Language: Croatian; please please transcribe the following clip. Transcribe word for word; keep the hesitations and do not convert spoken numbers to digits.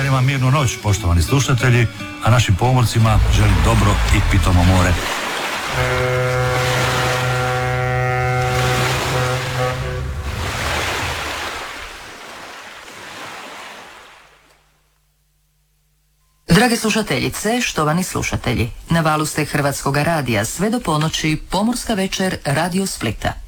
Želim vam mirnu noć, poštovani slušatelji, a našim pomorcima želim dobro i pitomo more. Drage slušateljice, štovani slušatelji, na valu ste Hrvatskoga radija sve do ponoći, pomorska večer Radio Splita.